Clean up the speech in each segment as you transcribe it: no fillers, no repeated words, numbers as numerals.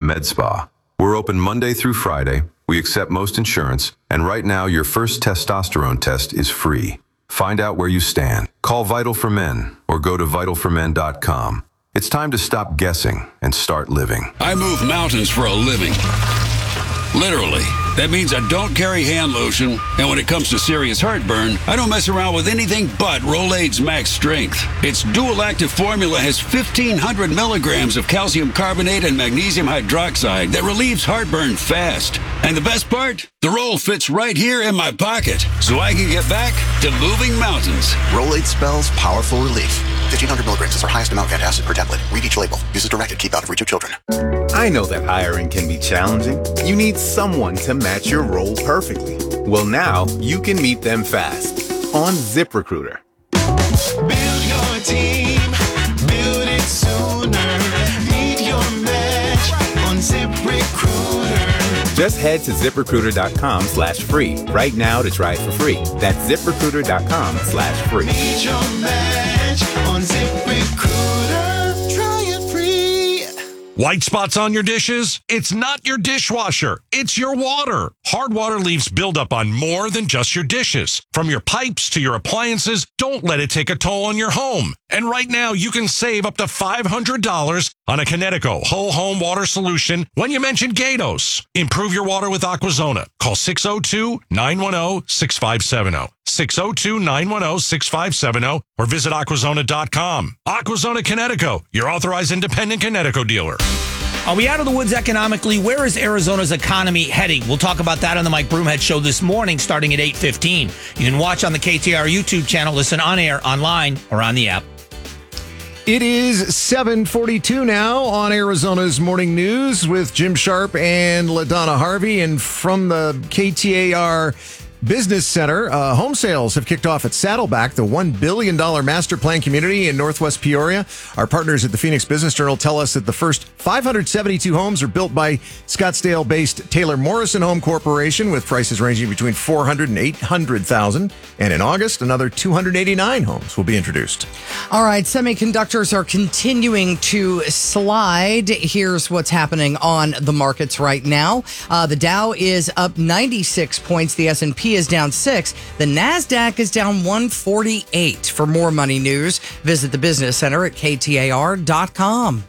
Med Spa. We're open Monday through Friday. We accept most insurance, and right now your first testosterone test is free. Find out where you stand. Call Vital for Men or go to vitalformen.com. It's time to stop guessing and start living. I move mountains for a living. Literally. That means I don't carry hand lotion, and when it comes to serious heartburn, I don't mess around with anything but Rolaids Max Strength. Its dual-active formula has 1,500 milligrams of calcium carbonate and magnesium hydroxide that relieves heartburn fast. And the best part? The roll fits right here in my pocket, so I can get back to moving mountains. Rolaids spells powerful relief. 1,500 milligrams is our highest amount of antacid per tablet. Read each label. Use as directed. Keep out of reach of children. I know that hiring can be challenging. You need someone to match your role perfectly. Well, now you can meet them fast on ZipRecruiter. Build your team. Build it sooner. Meet your match on ZipRecruiter. Just head to ZipRecruiter.com/free right now to try it for free. That's ZipRecruiter.com/free. Meet your match on ZipRecruiter. Try it free. White spots on your dishes? It's not your dishwasher. It's your water. Hard water leaves buildup on more than just your dishes. From your pipes to your appliances, don't let it take a toll on your home. And right now, you can save up to $500 on a Connecticut whole home water solution when you mention Gatos. Improve your water with Aquazona. Call 602-910-6570. 602-910-6570 or visit Aquazona.com. Aquazona Connecticut, your authorized independent Connecticut dealer. Are we out of the woods economically? Where is Arizona's economy heading? We'll talk about that on the Mike Broomhead Show this morning, starting at 8:15. You can watch on the KTAR YouTube channel, listen on air, online, or on the app. It is 7:42 now on Arizona's Morning News with Jim Sharp and LaDonna Harvey. And from the KTAR Business Center, home sales have kicked off at Saddleback, the $1 billion master plan community in Northwest Peoria. Our partners at the Phoenix Business Journal tell us that the first 572 homes are built by Scottsdale-based Taylor Morrison Home Corporation, with prices ranging between $400,000 and $800,000. And in August, another 289 homes will be introduced. All right, semiconductors are continuing to slide. Here's what's happening on the markets right now. The Dow is up 96 points. The S&P is down 6. The NASDAQ is down 148. For more money news, visit the Business Center at KTAR.com.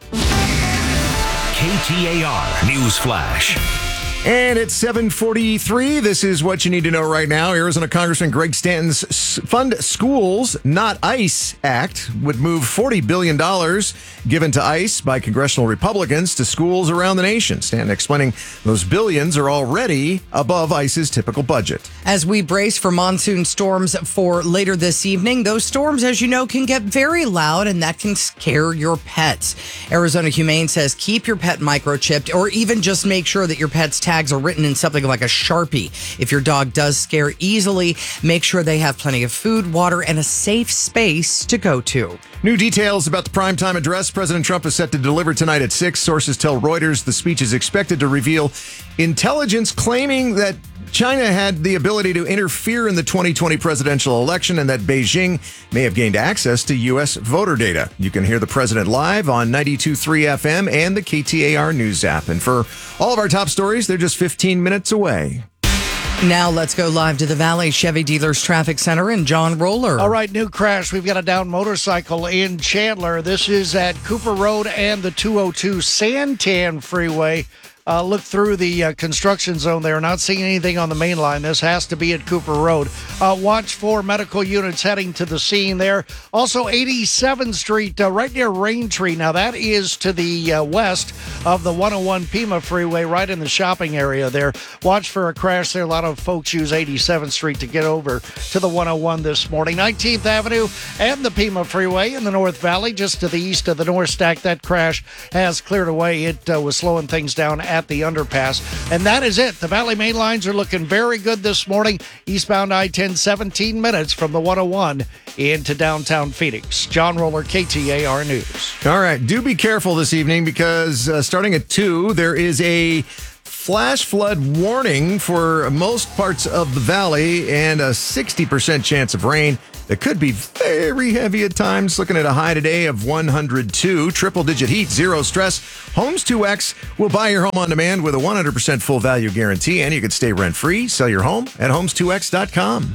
KTAR News Flash. And it's 7:43. This is what you need to know right now. Arizona Congressman Greg Stanton's Fund Schools, Not ICE Act would move $40 billion given to ICE by congressional Republicans to schools around the nation. Stanton explaining those billions are already above ICE's typical budget. As we brace for monsoon storms for later this evening, those storms, as you know, can get very loud, and that can scare your pets. Arizona Humane says keep your pet microchipped, or even just make sure that your pet's tags are written in something like a Sharpie. If your dog does scare easily, make sure they have plenty of food, water, and a safe space to go to. New details about the primetime address President Trump is set to deliver tonight at 6. Sources tell Reuters the speech is expected to reveal intelligence claiming that China had the ability to interfere in the 2020 presidential election and that Beijing may have gained access to U.S. voter data. You can hear the president live on 92.3 FM and the KTAR News app. And for all of our top stories, they're just 15 minutes away. Now let's go live to the Valley Chevy Dealers Traffic Center and John Roller. All right, new crash. We've got a downed motorcycle in Chandler. This is at Cooper Road and the 202 Santan Freeway. Look through the construction zone there. Not seeing anything on the main line. This has to be at Cooper Road. Watch for medical units heading to the scene there. Also, 87th Street, right near Raintree. Now, that is to the west of the 101 Pima Freeway, right in the shopping area there. Watch for a crash there. A lot of folks use 87th Street to get over to the 101 this morning. 19th Avenue and the Pima Freeway in the North Valley, just to the east of the North Stack. That crash has cleared away. It was slowing things down at the underpass. And that is it. The Valley main lines are looking very good this morning. Eastbound I-10, 17 minutes from the 101 into downtown Phoenix. John Roller, KTAR News. All right. Do be careful this evening because starting at 2, there is a flash flood warning for most parts of the valley and a 60% chance of rain. that could be very heavy at times. Looking at a high today of 102. Triple-digit heat, zero stress. Homes 2X will buy your home on demand with a 100% full value guarantee, and you can stay rent-free. Sell your home at homes2x.com.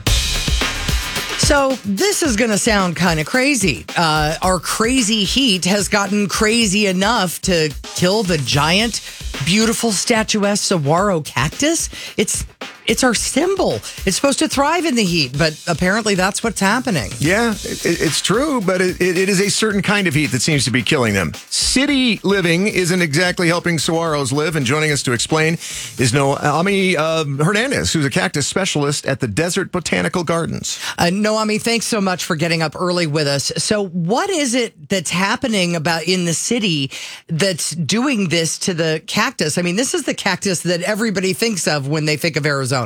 So this is going to sound kind of crazy. Our crazy heat has gotten crazy enough to kill the giant, beautiful, statuesque saguaro cactus. It's our symbol. It's supposed to thrive in the heat, but apparently that's what's happening. Yeah, it's true, but it is a certain kind of heat that seems to be killing them. City living isn't exactly helping saguaros live, and joining us to explain is Noami Hernandez, who's a cactus specialist at the Desert Botanical Gardens. Noami, thanks so much for getting up early with us. So what is it that's happening about in the city that's doing this to the cactus? I mean, this is the cactus that everybody thinks of when they think of Arizona.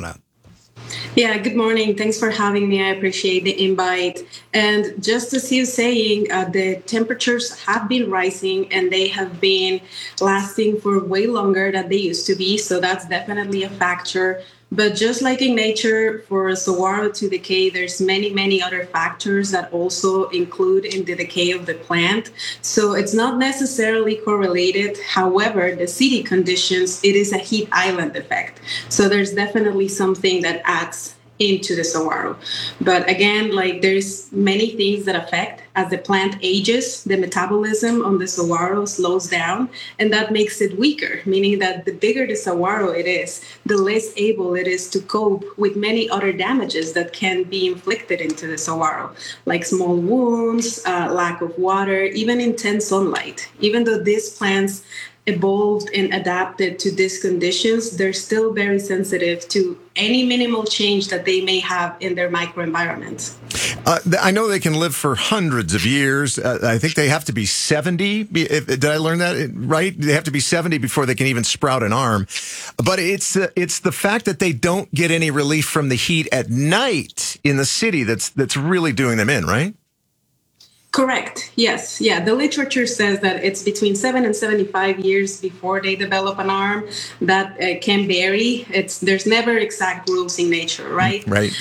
Yeah, good morning. Thanks for having me. I appreciate the invite. And just as you saying, the temperatures have been rising and they have been lasting for way longer than they used to be. So that's definitely a factor. But just like in nature, for a saguaro to decay, there's many, many other factors that also include in the decay of the plant. So it's not necessarily correlated. However, the city conditions, it is a heat island effect. So there's definitely something that adds into the saguaro. But again, like there's many things that affect as the plant ages, the metabolism on the saguaro slows down, and that makes it weaker, meaning that the bigger the saguaro it is, the less able it is to cope with many other damages that can be inflicted into the saguaro, like small wounds, lack of water, even intense sunlight. Even though these plants evolved and adapted to these conditions, they're still very sensitive to any minimal change that they may have in their microenvironment. I know they can live for hundreds of years. I think they have to be 70. Did I learn that right? They have to be 70 before they can even sprout an arm. But it's the fact that they don't get any relief from the heat at night in the city that's really doing them in, right? Correct. Yes. Yeah. The literature says that it's between 7 and 75 years before they develop an arm. That can vary. There's never exact rules in nature, right? Right.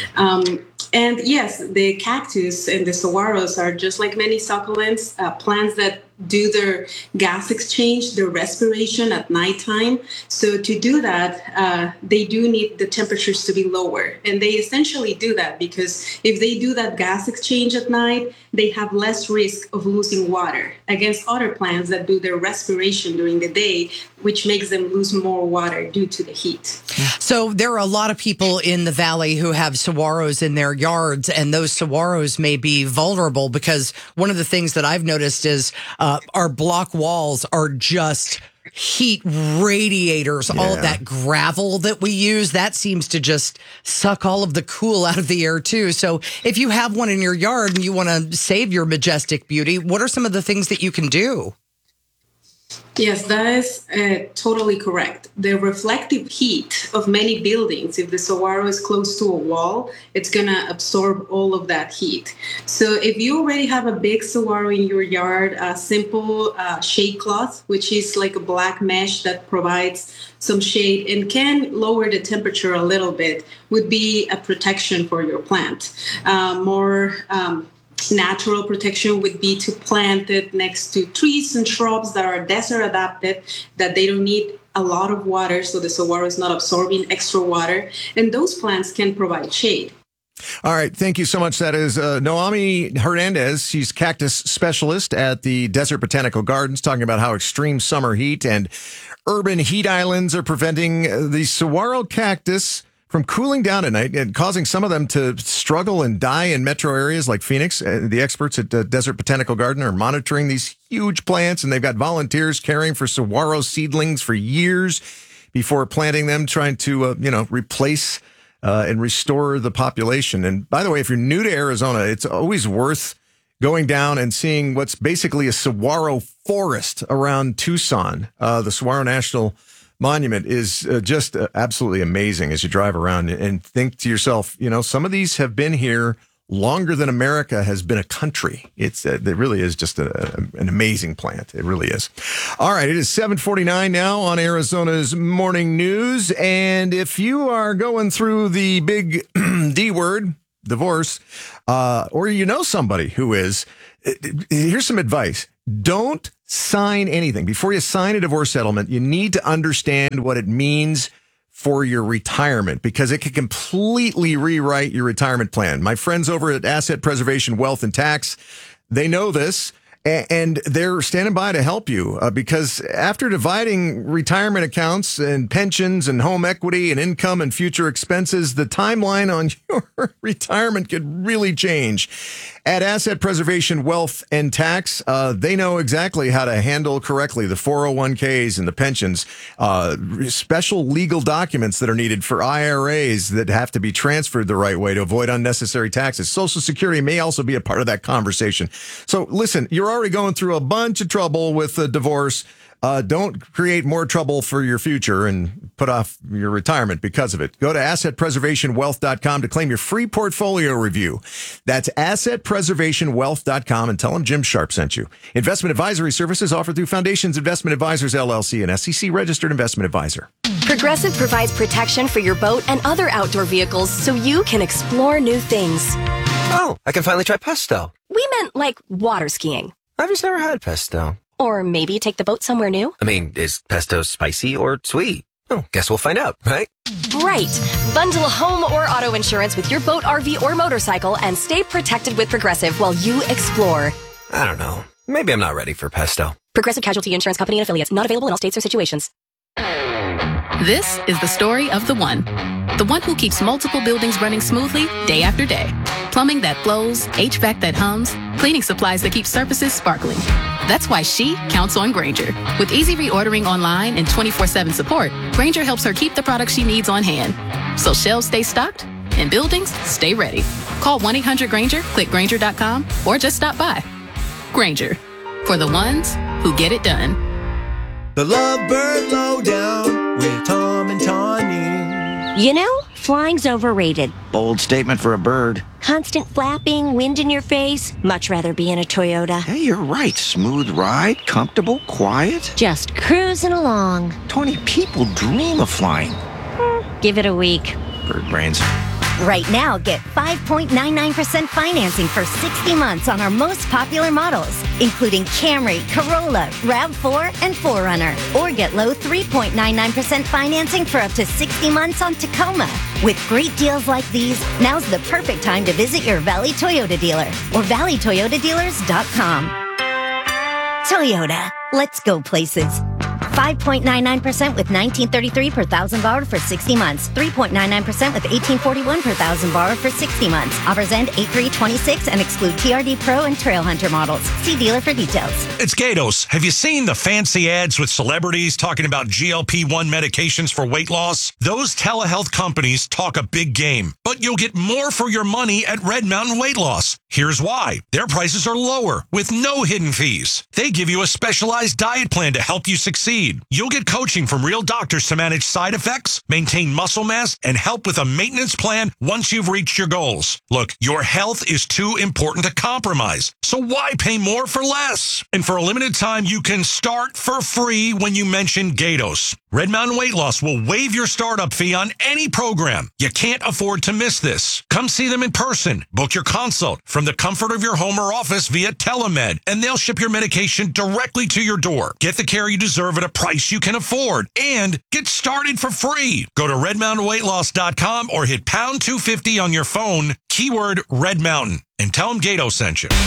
And yes, the cactus and the saguaros are just like many succulents, plants that do their gas exchange, their respiration at nighttime. So to do that, they do need the temperatures to be lower. And they essentially do that because if they do that gas exchange at night, they have less risk of losing water against other plants that do their respiration during the day, which makes them lose more water due to the heat. So there are a lot of people in the valley who have saguaros in their yards, and those saguaros may be vulnerable because one of the things that I've noticed is our block walls are just heat radiators. Yeah. All of that gravel that we use, that seems to just suck all of the cool out of the air too. So if you have one in your yard and you want to save your majestic beauty, what are some of the things that you can do? Yes, that is totally correct. The reflective heat of many buildings, if the saguaro is close to a wall, it's going to absorb all of that heat. So if you already have a big saguaro in your yard, a simple shade cloth, which is like a black mesh that provides some shade and can lower the temperature a little bit, would be a protection for your plant. Natural protection would be to plant it next to trees and shrubs that are desert adapted, that they don't need a lot of water, so the saguaro is not absorbing extra water, and those plants can provide shade. All right. Thank you so much. That is Noami Hernandez. She's cactus specialist at the Desert Botanical Gardens, talking about how extreme summer heat and urban heat islands are preventing the saguaro cactus from cooling down at night and causing some of them to struggle and die in metro areas like Phoenix. The experts at Desert Botanical Garden are monitoring these huge plants, and they've got volunteers caring for saguaro seedlings for years before planting them, trying to, replace and restore the population. And by the way, if you're new to Arizona, it's always worth going down and seeing what's basically a saguaro forest around Tucson. The Saguaro National Monument is just absolutely amazing as you drive around and think to yourself, some of these have been here longer than America has been a country. It really is just an amazing plant. It really is. All right. It is 7:49 now on Arizona's Morning News. And if you are going through the big D word, divorce, or you know somebody who is, here's some advice. Don't sign anything. Before you sign a divorce settlement, you need to understand what it means for your retirement, because it can completely rewrite your retirement plan. My friends over at Asset Preservation Wealth and Tax, they know this. And they're standing by to help you because after dividing retirement accounts and pensions and home equity and income and future expenses, the timeline on your retirement could really change. At Asset Preservation Wealth and Tax, they know exactly how to handle correctly the 401ks and the pensions, special legal documents that are needed for IRAs that have to be transferred the right way to avoid unnecessary taxes. Social Security may also be a part of that conversation. So listen, you're already going through a bunch of trouble with the divorce. Don't create more trouble for your future and put off your retirement because of it. Go to assetpreservationwealth.com to claim your free portfolio review. That's assetpreservationwealth.com and tell them Jim Sharp sent you. Investment advisory services offered through Foundations Investment Advisors, LLC, an SEC registered investment advisor. Progressive provides protection for your boat and other outdoor vehicles so you can explore new things. Oh, I can finally try pesto. We meant like water skiing. I've just never had pesto. Or maybe take the boat somewhere new. I mean, is pesto spicy or sweet? Oh, guess we'll find out, right? Right. Bundle home or auto insurance with your boat, RV, or motorcycle and stay protected with Progressive while you explore. I don't know. Maybe I'm not ready for pesto. Progressive Casualty Insurance Company and affiliates. Not available in all states or situations. This is the story of the one who keeps multiple buildings running smoothly day after day. Plumbing that flows, HVAC that hums, cleaning supplies that keep surfaces sparkling. That's why she counts on Grainger. With easy reordering online and 24/7 support, Grainger helps her keep the products she needs on hand. So shelves stay stocked and buildings stay ready. Call 1-800-GRAINGER, click Grainger.com, or just stop by. Grainger, for the ones who get it done. The Lovebird Lowdown with Tom and Tawny. You know, flying's overrated. Bold statement for a bird. Constant flapping, wind in your face. Much rather be in a Toyota. Hey, you're right. Smooth ride, comfortable, quiet. Just cruising along. 20 people dream of flying. Give it a week. Bird brains. Right now, get 5.99% financing for 60 months on our most popular models, including Camry, Corolla, RAV4, and 4Runner. Or get low 3.99% financing for up to 60 months on Tacoma. With great deals like these, now's the perfect time to visit your Valley Toyota dealer or valleytoyotadealers.com. Toyota, let's go places. 5.99% with $19.33 per thousand borrowed for 60 months. 3.99% with $18.41 per thousand borrowed for 60 months. Offers end 8/3/26 and exclude TRD Pro and Trail Hunter models. See dealer for details. It's Gatos. Have you seen the fancy ads with celebrities talking about GLP-1 medications for weight loss? Those telehealth companies talk a big game, but you'll get more for your money at Red Mountain Weight Loss. Here's why. Their prices are lower with no hidden fees. They give you a specialized diet plan to help you succeed. You'll get coaching from real doctors to manage side effects, maintain muscle mass, and help with a maintenance plan once you've reached your goals. Look, your health is too important to compromise, so why pay more for less? And for a limited time, you can start for free when you mention Gatos. Red Mountain Weight Loss will waive your startup fee on any program. You can't afford to miss this. Come see them in person. Book your consult from the comfort of your home or office via telemed, and they'll ship your medication directly to your door. Get the care you deserve at a price you can afford and get started for free. Go to redmountainweightloss.com or hit pound 250 on your phone, keyword Red Mountain, and tell them Gato sent you.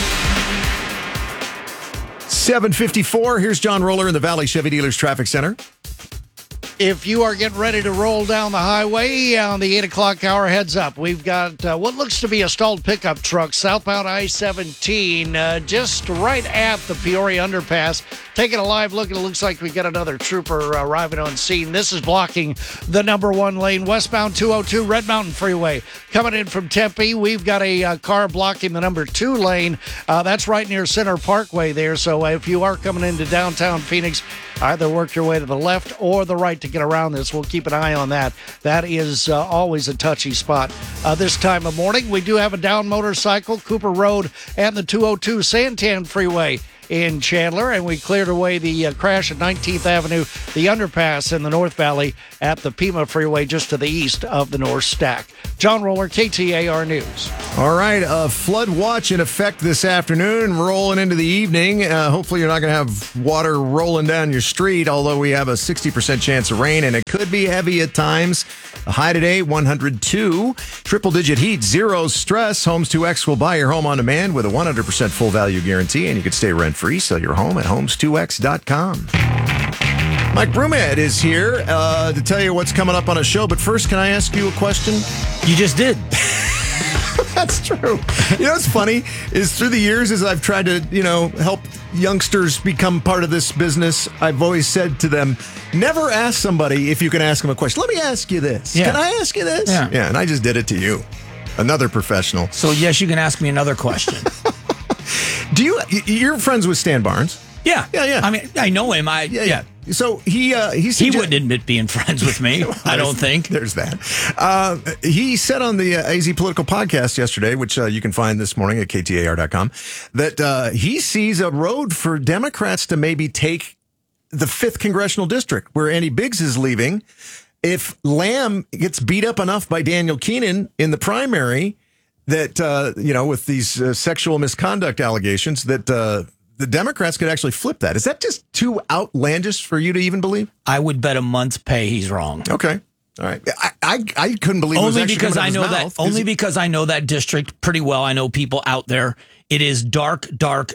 7:54. Here's John Roller in the Valley Chevy Dealers Traffic Center. If you are getting ready to roll down the highway on the 8 o'clock hour, heads up. We've got what looks to be a stalled pickup truck southbound I-17 just right at the Peoria underpass. Taking a live look, it looks like we got another trooper arriving on scene. This is blocking the number one lane, westbound 202 Red Mountain Freeway. Coming in from Tempe, we've got a car blocking the number 2 lane. That's right near Center Parkway there. So if you are coming into downtown Phoenix, either work your way to the left or the right to get around this. We'll keep an eye on that. That is always a touchy spot this time of morning. We do have a down motorcycle, Cooper Road and the 202 Santan Freeway. in Chandler, and we cleared away the crash at 19th Avenue, the underpass in the North Valley at the Pima Freeway just to the east of the North Stack. John Roller, KTAR News. All right, a flood watch in effect this afternoon, rolling into the evening. Hopefully you're not going to have water rolling down your street, although we have a 60% chance of rain, and it could be heavy at times. The high today, 102. Triple-digit heat, 0 stress. Homes 2X will buy your home on demand with a 100% full value guarantee, and you can stay rent-free. Sell your home at homes2x.com. Mike Broomhead is here to tell you what's coming up on a show. But first, can I ask you a question? You just did. That's true. You know what's funny is through the years as I've tried to, help youngsters become part of this business, I've always said to them, never ask somebody if you can ask them a question. Let me ask you this. Yeah. Can I ask you this? Yeah. And I just did it to you. Another professional. So, yes, you can ask me another question. You're friends with Stan Barnes? Yeah. Yeah. I mean, I know him. Yeah. So he wouldn't admit being friends with me. Well, I don't think. There's that. He said on the AZ Political Podcast yesterday, which you can find this morning at KTAR.com, that he sees a road for Democrats to maybe take the 5th congressional district where Andy Biggs is leaving. If Lamb gets beat up enough by Daniel Keenan in the primary that, with these sexual misconduct allegations, that the Democrats could actually flip that. Is that just too outlandish for you to even believe? I would bet a month's pay he's wrong. Okay. All right. I couldn't believe it was only actually because coming I out know of his that mouth. only because I know that district pretty well. I know people out there. It is dark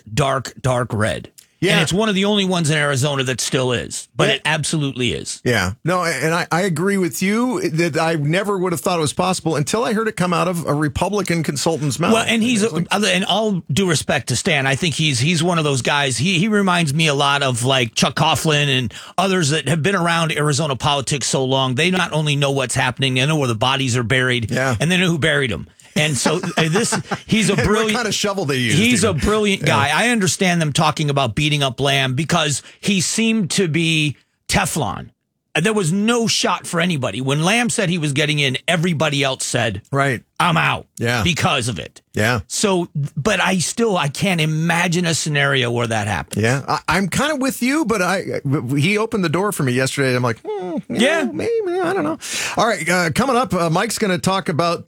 red. Yeah. And it's one of the only ones in Arizona that still is. But it absolutely is. Yeah. No, and I agree with you that I never would have thought it was possible until I heard it come out of a Republican consultant's mouth. Well, and in all due respect to Stan, I think he's one of those guys. He reminds me a lot of like Chuck Coughlin and others that have been around Arizona politics so long. They not only know what's happening, they know where the bodies are buried, and they know who buried them. And so he's a brilliant what kind of shovel they use. He's a brilliant guy. I understand them talking about beating up Lamb because he seemed to be Teflon. There was no shot for anybody. When Lamb said he was getting in, everybody else said, "Right, I'm out." Yeah, because of it. Yeah. So, but I can't imagine a scenario where that happens. Yeah, I'm kind of with you, but he opened the door for me yesterday. I'm like, maybe, I don't know. All right, coming up, Mike's going to talk about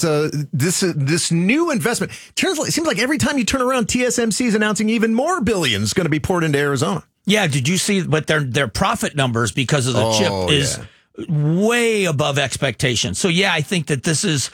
this new investment. It seems like every time you turn around, TSMC is announcing even more billions going to be poured into Arizona. Yeah, did you see? But their profit numbers because of the chip is way above expectations. So yeah, I think that this is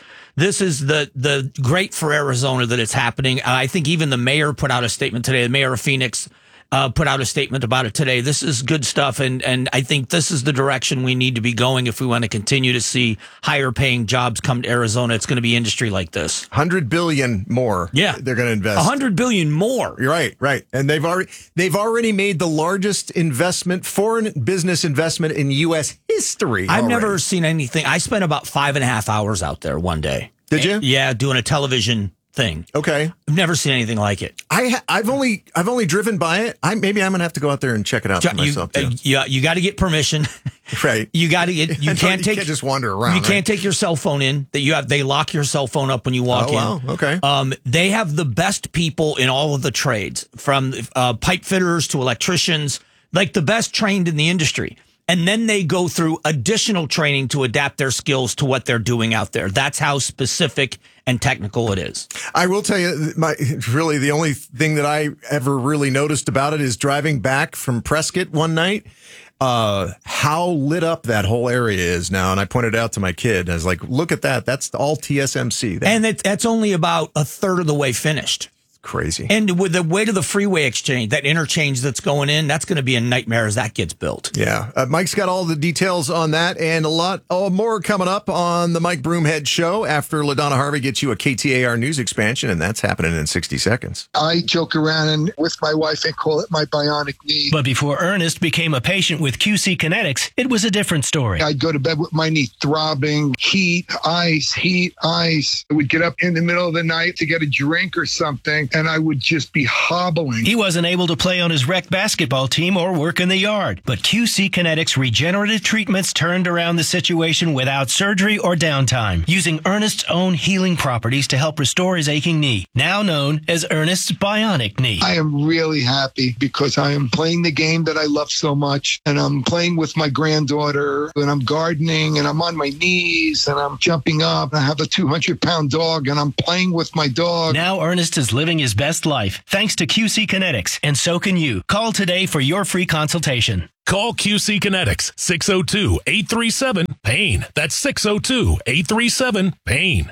the great for Arizona that it's happening. I think even the mayor put out a statement today. The mayor of Phoenix put out a statement about it today. This is good stuff, and I think this is the direction we need to be going if we want to continue to see higher paying jobs come to Arizona. It's going to be industry like this. $100 billion more. Yeah, they're going to invest $100 billion more. You're right, and they've already made the largest foreign business investment in U.S. history. I've never seen anything. I spent about 5.5 hours out there one day. Did you? Yeah, doing a television thing. Okay. I've never seen anything like it. I've only driven by it. Maybe I'm gonna have to go out there and check it out for myself too. You got to get permission. Right. You got to get. You can't just wander around. You can't take your cell phone in. They lock your cell phone up when you walk in. Wow. Okay. They have the best people in all of the trades, from pipe fitters to electricians, like the best trained in the industry. And then they go through additional training to adapt their skills to what they're doing out there. That's how specific and technical it is. I will tell you, really the only thing that I ever really noticed about it is driving back from Prescott one night, how lit up that whole area is now. And I pointed out to my kid, I was like, look at that. That's all TSMC. And that's only about a third of the way finished. Crazy. And with the way to the freeway exchange, that interchange that's going in, that's going to be a nightmare as that gets built. Yeah. Mike's got all the details on that and a lot more coming up on the Mike Broomhead Show after LaDonna Harvey gets you a KTAR News expansion, and that's happening in 60 seconds. I joke around and with my wife and call it my bionic knee. But before Ernest became a patient with QC Kinetics, it was a different story. I'd go to bed with my knee throbbing, heat, ice. I would get up in the middle of the night to get a drink or something, and I would just be hobbling. He wasn't able to play on his rec basketball team or work in the yard, but QC Kinetics regenerative treatments turned around the situation without surgery or downtime, using Ernest's own healing properties to help restore his aching knee, now known as Ernest's Bionic Knee. I am really happy because I am playing the game that I love so much, and I'm playing with my granddaughter, and I'm gardening, and I'm on my knees, and I'm jumping up. I have a 200-pound dog, and I'm playing with my dog. Now Ernest is living his best life thanks to QC Kinetics, and so can you. Call today for your free consultation. Call QC Kinetics, 602-837-PAIN. That's 602-837-PAIN.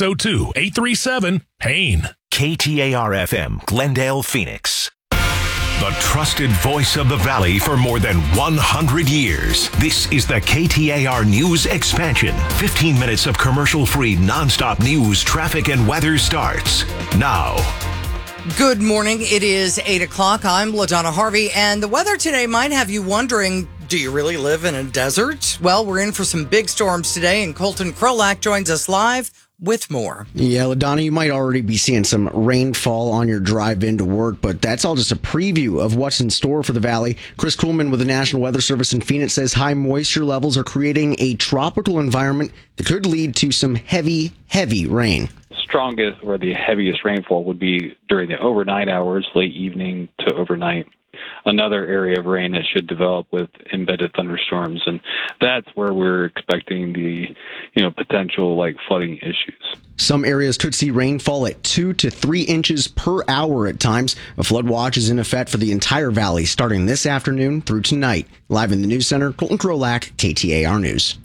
602-837-PAIN. KTAR-FM, Glendale, Phoenix. The trusted voice of the Valley for more than 100 years. This is the KTAR News Expansion. 15 minutes of commercial-free, nonstop news, traffic, and weather starts now. Good morning. It is 8 o'clock. I'm LaDonna Harvey, and the weather today might have you wondering, do you really live in a desert? Well, we're in for some big storms today, and Colton Krolak joins us live with more. Yeah, LaDonna, you might already be seeing some rainfall on your drive into work, but that's all just a preview of what's in store for the Valley. Chris Kuhlman with the National Weather Service in Phoenix says high moisture levels are creating a tropical environment that could lead to some heavy rain. Strongest or the heaviest rainfall would be during the overnight hours, late evening to overnight. Another area of rain that should develop with embedded thunderstorms, and that's where we're expecting the potential flooding issues. Some areas could see rainfall at 2 to 3 inches per hour at times. A flood watch is in effect for the entire valley starting this afternoon through tonight. Live in the News Center, Colton Krolak, KTAR News.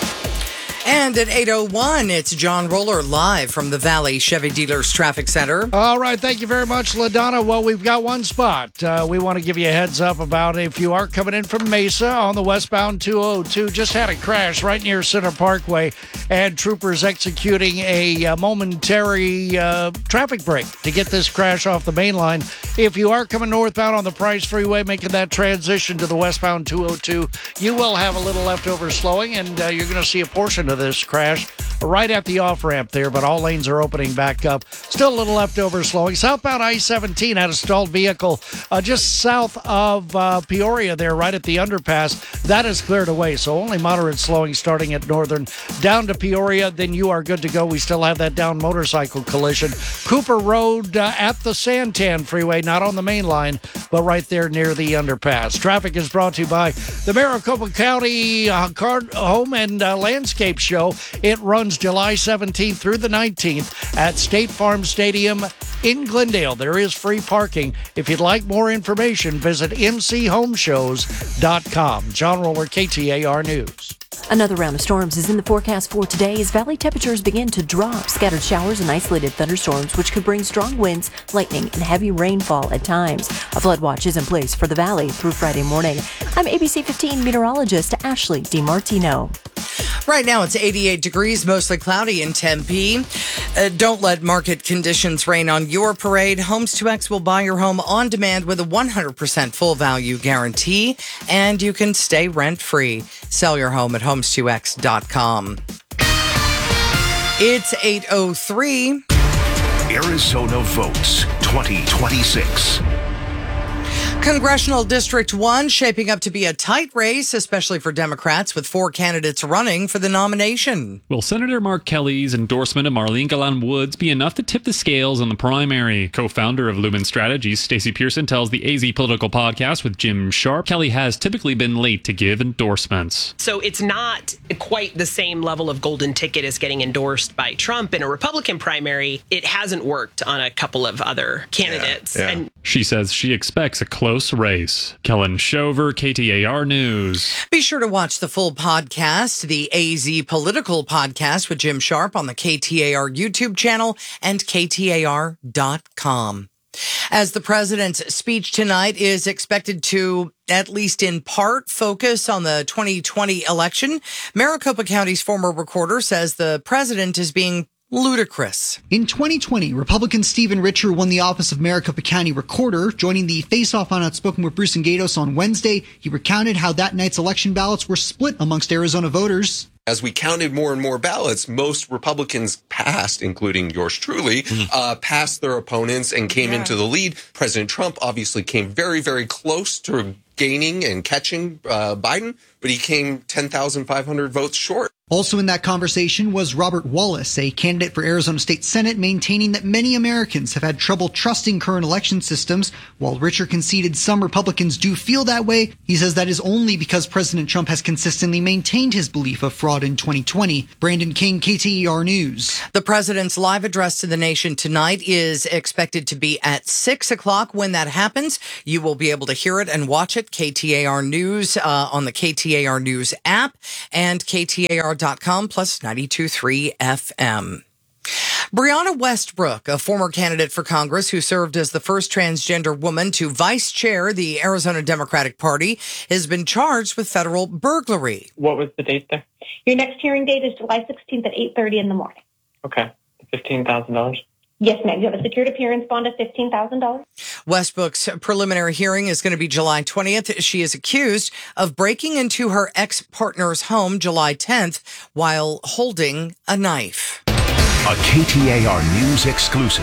And at 8:01, it's John Roller live from the Valley Chevy Dealers Traffic Center. All right, thank you very much, LaDonna. Well, we've got one spot we want to give you a heads up about. If you are coming in from Mesa on the westbound 202, just had a crash right near Center Parkway, and troopers executing a momentary traffic break to get this crash off the main line. If you are coming northbound on the Price Freeway, making that transition to the westbound 202, you will have a little leftover slowing, and you're going to see a portion of this crash right at the off-ramp there, but all lanes are opening back up. Still a little leftover slowing. Southbound I-17 had a stalled vehicle just south of Peoria there, right at the underpass. That is cleared away, so only moderate slowing starting at Northern. Down to Peoria, then you are good to go. We still have that down motorcycle collision. Cooper Road at the Santan Freeway, not on the main line, but right there near the underpass. Traffic is brought to you by the Maricopa County Home and Landscape Show. It runs July 17th through the 19th at State Farm Stadium in Glendale. There is free parking. If you'd like more information, visit mchomeshows.com. John Roller, KTAR News. Another round of storms is in the forecast for today as valley temperatures begin to drop. Scattered showers and isolated thunderstorms, which could bring strong winds, lightning, and heavy rainfall at times. A flood watch is in place for the valley through Friday morning. I'm ABC 15 meteorologist Ashley DiMartino. Right now it's 88 degrees, mostly cloudy in Tempe. Don't let market conditions rain on your parade. Homes 2X will buy your home on demand with a 100% full value guarantee, and you can stay rent-free. Sell your home at homes2x.com. It's 8:03. Arizona votes 2026. Congressional District 1 shaping up to be a tight race, especially for Democrats, with 4 candidates running for the nomination. Will Senator Mark Kelly's endorsement of Marlene Galan Woods be enough to tip the scales in the primary? Co-founder of Lumen Strategies, Stacey Pearson, tells the AZ Political Podcast with Jim Sharp, Kelly has typically been late to give endorsements. So it's not quite the same level of golden ticket as getting endorsed by Trump in a Republican primary. It hasn't worked on a couple of other candidates. Yeah. And she says she expects a close race. Kellen Shover, KTAR News. Be sure to watch the full podcast, the AZ Political Podcast with Jim Sharp on the KTAR YouTube channel and KTAR.com. As the president's speech tonight is expected to, at least in part, focus on the 2020 election, Maricopa County's former recorder says the president is being ludicrous. In 2020, Republican Stephen Richer won the office of Maricopa County Recorder. Joining the face-off on Outspoken with Bruce and Gatos on Wednesday, he recounted how that night's election ballots were split amongst Arizona voters. As we counted more and more ballots, most Republicans passed, including yours truly, passed their opponents and came into the lead. President Trump obviously came very, very close to gaining and catching Biden, but he came 10,500 votes short. Also in that conversation was Robert Wallace, a candidate for Arizona State Senate, maintaining that many Americans have had trouble trusting current election systems. While Richer conceded some Republicans do feel that way, he says that is only because President Trump has consistently maintained his belief of fraud in 2020. Brandon King, KTER News. The president's live address to the nation tonight is expected to be at 6 o'clock. When that happens, you will be able to hear it and watch it. KTAR News on the KTAR News app and KTAR.com plus 92.3 FM. Brianna Westbrook, a former candidate for Congress who served as the first transgender woman to vice chair the Arizona Democratic Party, has been charged with federal burglary. What was the date there? Your next hearing date is July 16th at 8:30 in the morning. Okay. $15,000? Yes, ma'am. You have a secured appearance bond of $15,000. Westbrook's preliminary hearing is going to be July 20th. She is accused of breaking into her ex-partner's home July 10th while holding a knife. A KTAR News exclusive.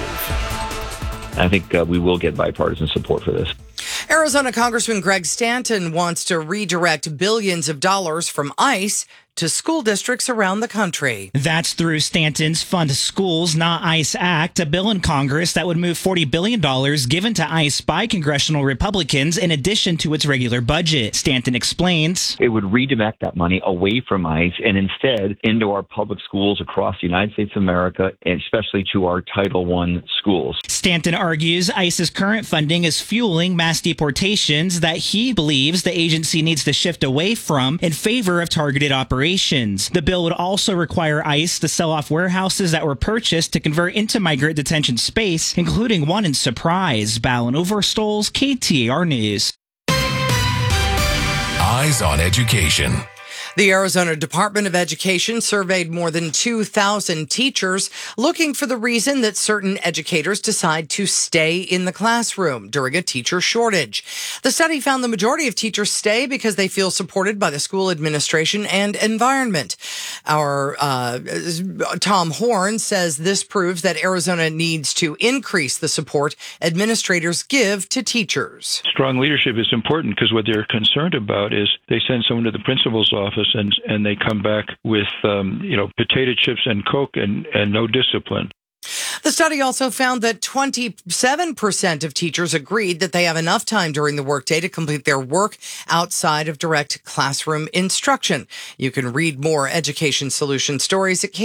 I think we will get bipartisan support for this. Arizona Congressman Greg Stanton wants to redirect billions of dollars from ICE to school districts around the country. That's through Stanton's Fund Schools, Not ICE Act, a bill in Congress that would move $40 billion given to ICE by congressional Republicans in addition to its regular budget. Stanton explains. It would redirect that money away from ICE and instead into our public schools across the United States of America, and especially to our Title I schools. Stanton argues ICE's current funding is fueling mass deportations that he believes the agency needs to shift away from in favor of targeted operations. The bill would also require ICE to sell off warehouses that were purchased to convert into migrant detention space, including one in Surprise. Ballin Overstoles, KTAR News. Eyes on Education. The Arizona Department of Education surveyed more than 2,000 teachers looking for the reason that certain educators decide to stay in the classroom during a teacher shortage. The study found the majority of teachers stay because they feel supported by the school administration and environment. Our Tom Horn says this proves that Arizona needs to increase the support administrators give to teachers. Strong leadership is important because what they're concerned about is they send someone to the principal's office and they come back with, potato chips and Coke and no discipline. The study also found that 27% of teachers agreed that they have enough time during the workday to complete their work outside of direct classroom instruction. You can read more education solution stories at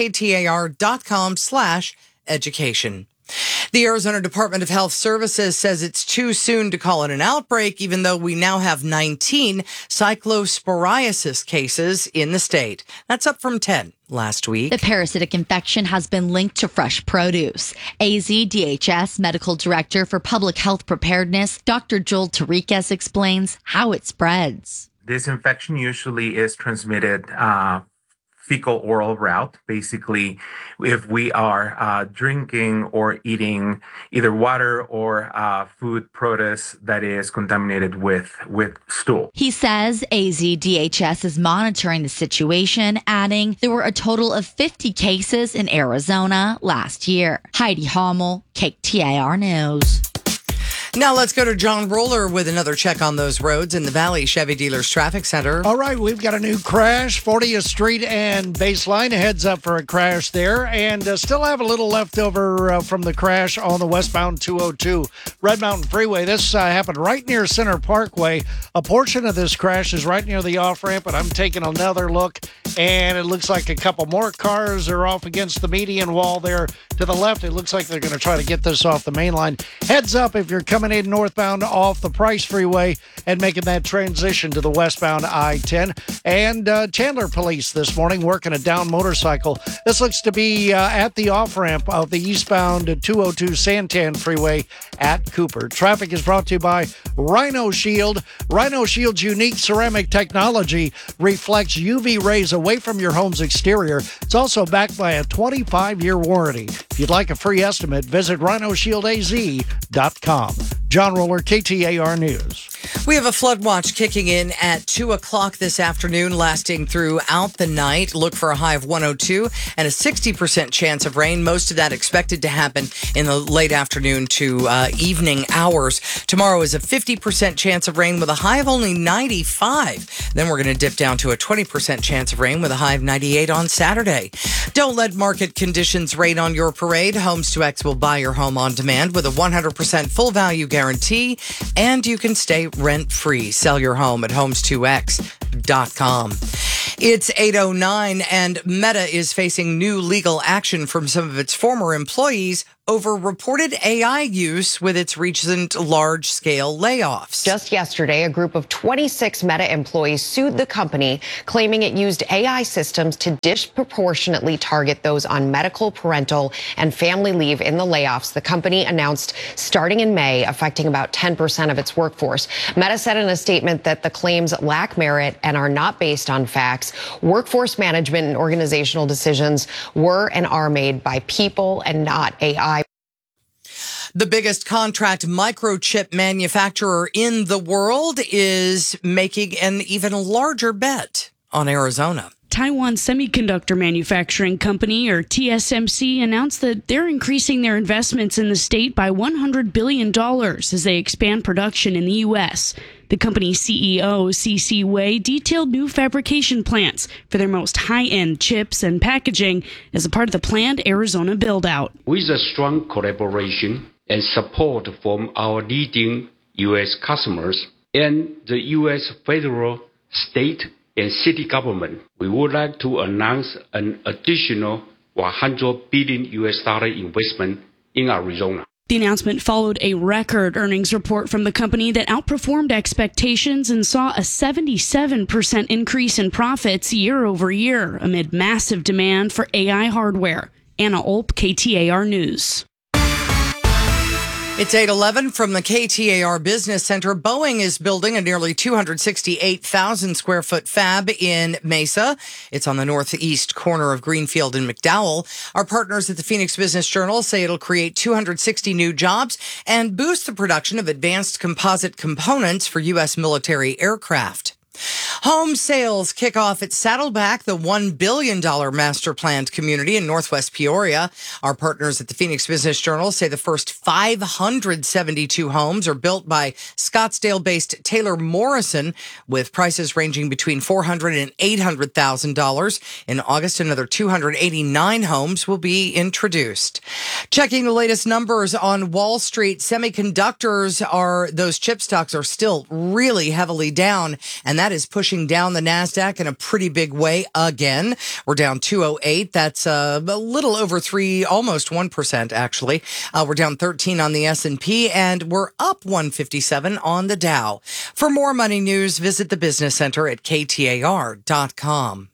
ktar.com/education. The Arizona Department of Health Services says it's too soon to call it an outbreak, even though we now have 19 cyclosporiasis cases in the state. That's up from 10 last week. The parasitic infection has been linked to fresh produce. AZDHS Medical Director for Public Health Preparedness, Dr. Joel Tarikas, explains how it spreads. This infection usually is transmitted fecal-oral route. Basically, if we are drinking or eating either water or food produce that is contaminated with stool. He says AZDHS is monitoring the situation, adding there were a total of 50 cases in Arizona last year. Heidi Hommel, KTAR News. Now let's go to John Roller with another check on those roads in the Valley Chevy Dealers Traffic Center. All right, we've got a new crash, 40th Street and Baseline. Heads up for a crash there, and still have a little left over from the crash on the westbound 202 Red Mountain Freeway. This happened right near Center Parkway. A portion of this crash is right near the off-ramp, but I'm taking another look, and it looks like a couple more cars are off against the median wall there to the left. It looks like they're going to try to get this off the main line. Heads up if you're coming coming in northbound off the Price Freeway and making that transition to the westbound I-10. And Chandler police this morning working a down motorcycle. This looks to be at the off-ramp of the eastbound 202 Santan Freeway at Cooper. Traffic is brought to you by Rhino Shield. Rhino Shield's unique ceramic technology reflects UV rays away from your home's exterior. It's also backed by a 25-year warranty. If you'd like a free estimate, visit rhinoshieldaz.com. John Roller, KTAR News. We have a flood watch kicking in at 2 o'clock this afternoon, lasting throughout the night. Look for a high of 102 and a 60% chance of rain. Most of that expected to happen in the late afternoon to evening hours. Tomorrow is a 50% chance of rain with a high of only 95. Then we're going to dip down to a 20% chance of rain with a high of 98 on Saturday. Don't let market conditions rain on your parade. Homes 2X will buy your home on demand with a 100% full value guarantee, and you can stay rent-free. Sell your home at homes2x.com. It's 8:09, and Meta is facing new legal action from some of its former employees over reported AI use with its recent large-scale layoffs. Just yesterday, a group of 26 Meta employees sued the company, claiming it used AI systems to disproportionately target those on medical, parental, and family leave in the layoffs the company announced starting in May, affecting about 10% of its workforce. Meta said in a statement that the claims lack merit and are not based on facts. Workforce management and organizational decisions were and are made by people and not AI. The biggest contract microchip manufacturer in the world is making an even larger bet on Arizona. Taiwan Semiconductor Manufacturing Company, or TSMC, announced that they're increasing their investments in the state by $100 billion as they expand production in the U.S. The company's CEO, C.C. Wei, detailed new fabrication plants for their most high-end chips and packaging as a part of the planned Arizona build-out. With a strong collaboration and support from our leading U.S. customers and the U.S. federal, state, and city government, we would like to announce an additional $100 billion investment in Arizona. The announcement followed a record earnings report from the company that outperformed expectations and saw a 77% increase in profits year over year amid massive demand for AI hardware. Anna Olp, KTAR News. It's 8:11 from the KTAR Business Center. Boeing is building a nearly 268,000 square foot fab in Mesa. It's on the northeast corner of Greenfield and McDowell. Our partners at the Phoenix Business Journal say it'll create 260 new jobs and boost the production of advanced composite components for U.S. military aircraft. Home sales kick off at Saddleback, the $1 billion master planned community in Northwest Peoria. Our partners at the Phoenix Business Journal say the first 572 homes are built by Scottsdale-based Taylor Morrison, with prices ranging between $400,000 and $800,000. In August, another 289 homes will be introduced. Checking the latest numbers on Wall Street, those chip stocks are still really heavily down, and that is pushing down the NASDAQ in a pretty big way again. We're down 208. That's a little over almost 1% actually. We're down 13 on the S&P, and we're up 157 on the Dow. For more money news, visit the Business Center at KTAR.com.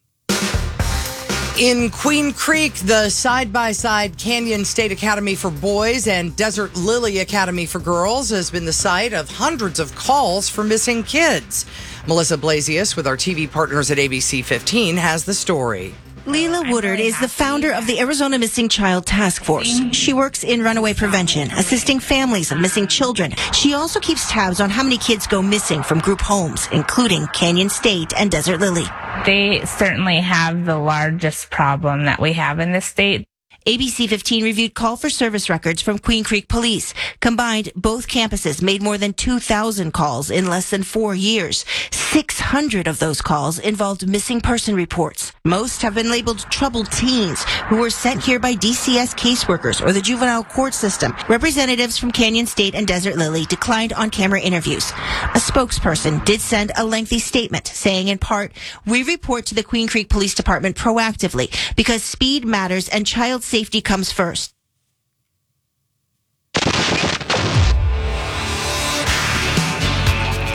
In Queen Creek, the side-by-side Canyon State Academy for Boys and Desert Lily Academy for Girls has been the site of hundreds of calls for missing kids. Melissa Blasius with our TV partners at ABC 15 has the story. Leela Woodard is the founder of the Arizona Missing Child Task Force. She works in runaway prevention, assisting families of missing children. She also keeps tabs on how many kids go missing from group homes, including Canyon State and Desert Lily. They certainly have the largest problem that we have in this state. ABC 15 reviewed call for service records from Queen Creek Police. Combined, both campuses made more than 2,000 calls in less than 4 years. 600 of those calls involved missing person reports. Most have been labeled troubled teens who were sent here by DCS caseworkers or the juvenile court system. Representatives from Canyon State and Desert Lily declined on-camera interviews. A spokesperson did send a lengthy statement saying, in part, "We report to the Queen Creek Police Department proactively because speed matters and child safety comes first."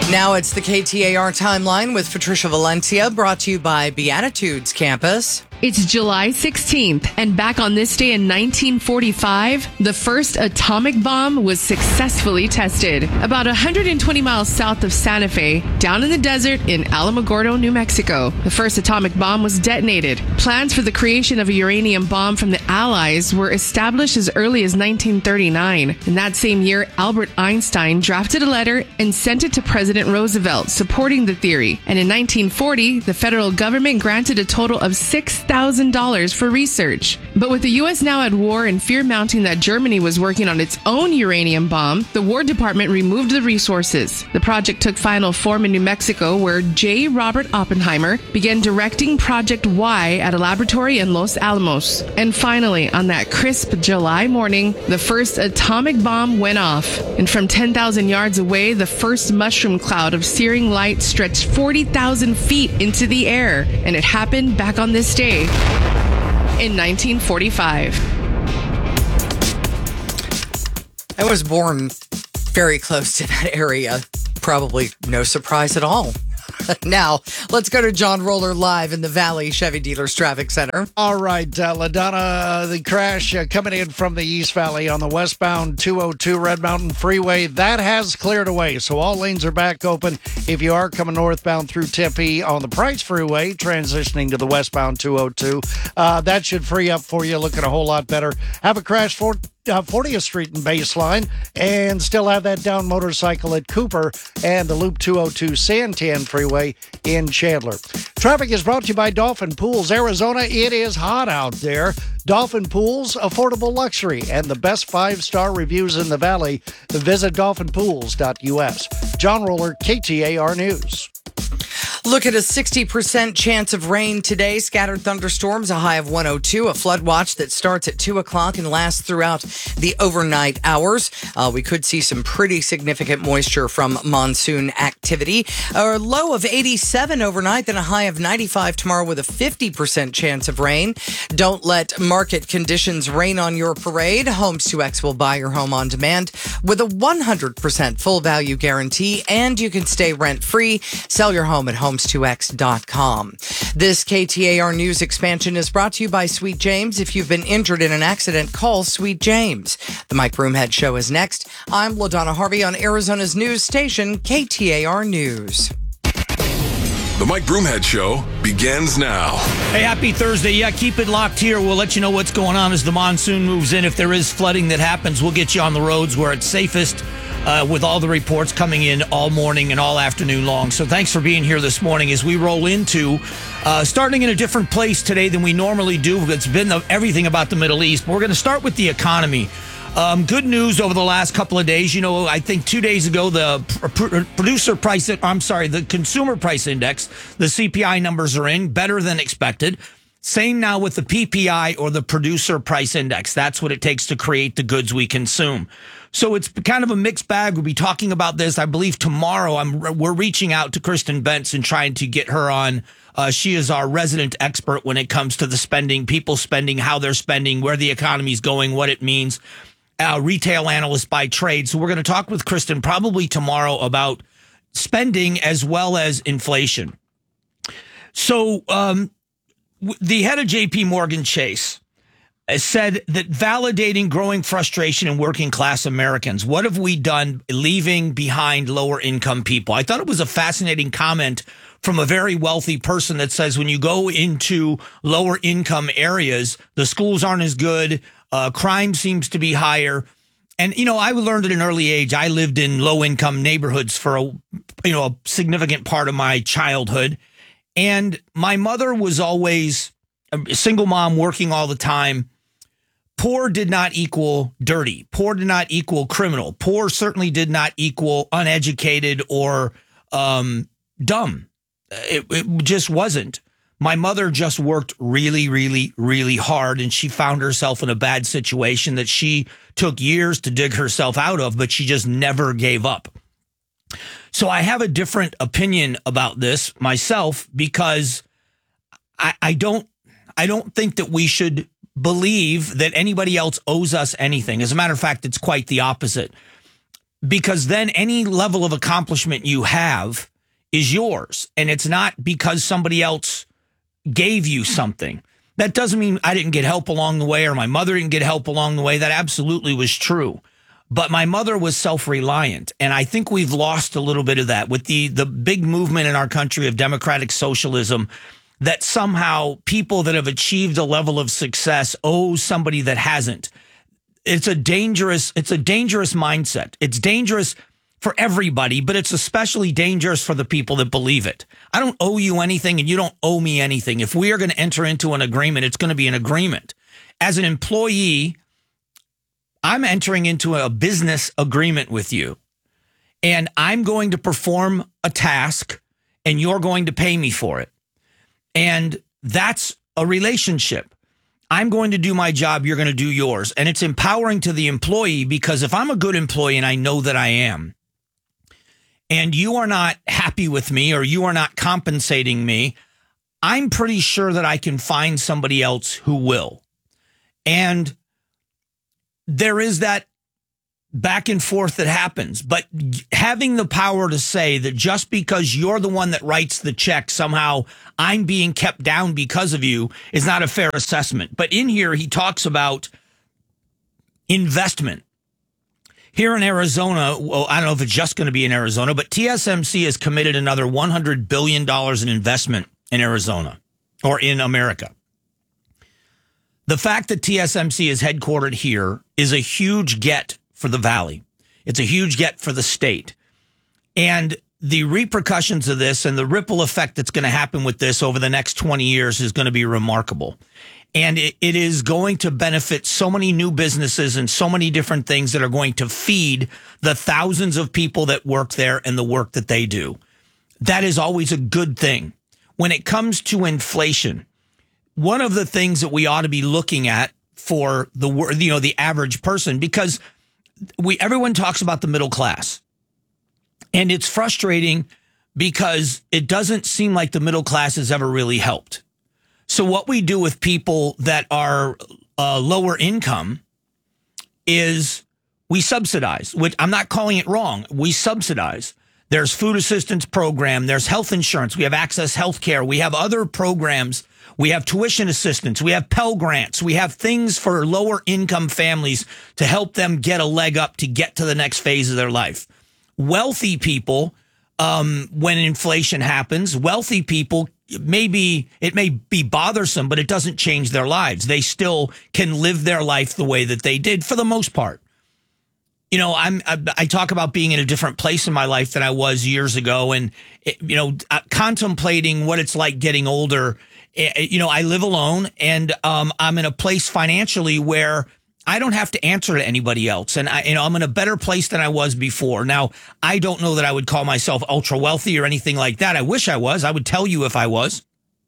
Now it's the KTAR Timeline with Patricia Valencia, brought to you by Beatitudes Campus. It's July 16th, and back on this day in 1945, the first atomic bomb was successfully tested. About 120 miles south of Santa Fe, down in the desert in Alamogordo, New Mexico, the first atomic bomb was detonated. Plans for the creation of a uranium bomb from the Allies were established as early as 1939. In that same year, Albert Einstein drafted a letter and sent it to President Roosevelt, supporting the theory. And in 1940, the federal government granted a total of $6,000 for research. But with the U.S. now at war and fear mounting that Germany was working on its own uranium bomb, the War Department removed the resources. The project took final form in New Mexico, where J. Robert Oppenheimer began directing Project Y at a laboratory in Los Alamos. And finally, on that crisp July morning, the first atomic bomb went off. And from 10,000 yards away, the first mushroom cloud of searing light stretched 40,000 feet into the air. And it happened back on this day in 1945. I was born very close to that area. Probably no surprise at all. Now, let's go to John Roller live in the Valley Chevy Dealers Traffic Center. All right, LaDonna, the crash coming in from the East Valley on the westbound 202 Red Mountain Freeway, that has cleared away, so all lanes are back open. If you are coming northbound through Tempe on the Price Freeway, transitioning to the westbound 202, that should free up for you, looking a whole lot better. Have a crash for 40th Street and Baseline, and still have that down motorcycle at Cooper and the Loop 202 Santan Freeway in Chandler. Traffic is brought to you by Dolphin Pools, Arizona. It is hot out there. Dolphin Pools, affordable luxury, and the best 5-star reviews in the Valley. Visit dolphinpools.us. John Roller, KTAR News. Look at a 60% chance of rain today. Scattered thunderstorms, a high of 102. A flood watch that starts at 2 o'clock and lasts throughout the overnight hours. We could see some pretty significant moisture from monsoon activity. A low of 87 overnight, then a high of 95 tomorrow with a 50% chance of rain. Don't let market conditions rain on your parade. Homes 2X will buy your home on demand with a 100% full value guarantee, and you can stay rent-free. Sell your home at Homes2X.com. This KTAR News expansion is brought to you by Sweet James. If you've been injured in an accident, call Sweet James. The Mike Broomhead Show is next. I'm LaDonna Harvey on Arizona's news station, KTAR News. The Mike Broomhead Show begins now. Hey, happy Thursday. Yeah, keep it locked here. We'll let you know what's going on as the monsoon moves in. If there is flooding that happens, we'll get you on the roads where it's safest. With all the reports coming in all morning and all afternoon long. So thanks for being here this morning as we roll into starting in a different place today than we normally do. It's been everything about the Middle East. We're going to start with the economy. Good news over the last couple of days. You know, I think 2 days ago, the the consumer price index, the CPI numbers are in better than expected. Same now with the PPI, or the producer price index. That's what it takes to create the goods we consume. So it's kind of a mixed bag. We'll be talking about this, I believe, tomorrow. We're reaching out to Kristen Benson, trying to get her on. She is our resident expert when it comes to the spending, people spending, how they're spending, where the economy's going, what it means. Retail analyst by trade. So we're going to talk with Kristen probably tomorrow about spending as well as inflation. So the head of JP Morgan Chase said that validating growing frustration in working class Americans. What have we done leaving behind lower income people? I thought it was a fascinating comment from a very wealthy person that says when you go into lower income areas, the schools aren't as good. Crime seems to be higher. And, you know, I learned at an early age, I lived in low income neighborhoods for a significant part of my childhood. And my mother was always a single mom working all the time. Poor did not equal dirty. Poor did not equal criminal. Poor certainly did not equal uneducated or dumb. It just wasn't. My mother just worked really, really, really hard, and she found herself in a bad situation that she took years to dig herself out of, but she just never gave up. So I have a different opinion about this myself, because I don't think that we should believe that anybody else owes us anything. As a matter of fact, it's quite the opposite. because then any level of accomplishment you have is yours. And it's not because somebody else gave you something. That doesn't mean I didn't get help along the way or my mother didn't get help along the way. That absolutely was true. But my mother was self-reliant. And I think we've lost a little bit of that with the big movement in our country of democratic socialism, that somehow people that have achieved a level of success owe somebody that hasn't. It's a dangerous mindset. It's dangerous for everybody, but it's especially dangerous for the people that believe it. I don't owe you anything and you don't owe me anything. If we are going to enter into an agreement, it's going to be an agreement. As an employee, I'm entering into a business agreement with you, and I'm going to perform a task and you're going to pay me for it. And that's a relationship. I'm going to do my job, you're going to do yours. And it's empowering to the employee, because if I'm a good employee, and I know that I am, and you are not happy with me or you are not compensating me, I'm pretty sure that I can find somebody else who will. And there is that back and forth that happens. But having the power to say that just because you're the one that writes the check, somehow I'm being kept down because of you, is not a fair assessment. But in here, he talks about investment. Here in Arizona, well, I don't know if it's just going to be in Arizona, but TSMC has committed another $100 billion in investment in Arizona, or in America. The fact that TSMC is headquartered here is a huge get for the Valley. It's a huge get for the state. And the repercussions of this and the ripple effect that's going to happen with this over the next 20 years is going to be remarkable. And it is going to benefit so many new businesses and so many different things that are going to feed the thousands of people that work there and the work that they do. That is always a good thing. When it comes to inflation, one of the things that we ought to be looking at for the average person, because everyone talks about the middle class, and it's frustrating because it doesn't seem like the middle class has ever really helped. So what we do with people that are lower income is we subsidize, which I'm not calling it wrong. We subsidize. There's food assistance program. There's health insurance. We have Access Healthcare. We have other programs. We have tuition assistance. We have Pell Grants. We have things for lower income families to help them get a leg up to get to the next phase of their life. Wealthy people, when inflation happens, wealthy people, it may be bothersome, but it doesn't change their lives. They still can live their life the way that they did for the most part. You know, I talk about being in a different place in my life than I was years ago, and contemplating what it's like getting older. I live alone, and I'm in a place financially where I don't have to answer to anybody else, and I'm in a better place than I was before. Now, I don't know that I would call myself ultra wealthy or anything like that. I wish I was. I would tell you if I was.